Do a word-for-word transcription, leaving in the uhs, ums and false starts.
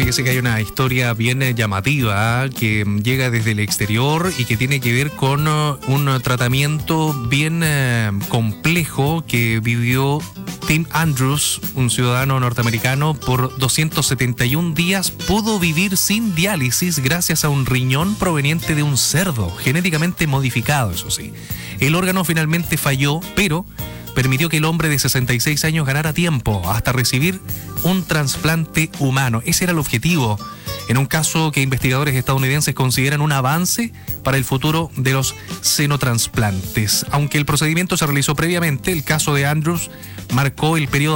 Fíjese que hay una historia bien llamativa ¿eh? que llega desde el exterior y que tiene que ver con uh, un tratamiento bien uh, complejo que vivió Tim Andrews, un ciudadano norteamericano. Por doscientos setenta y un días pudo vivir sin diálisis gracias a un riñón proveniente de un cerdo, genéticamente modificado, eso sí. El órgano finalmente falló, pero permitió que el hombre de sesenta y seis años ganara tiempo hasta recibir un trasplante humano. Ese era el objetivo, en un caso que investigadores estadounidenses consideran un avance para el futuro de los xenotransplantes. Aunque el procedimiento se realizó previamente, el caso de Andrews marcó el periodo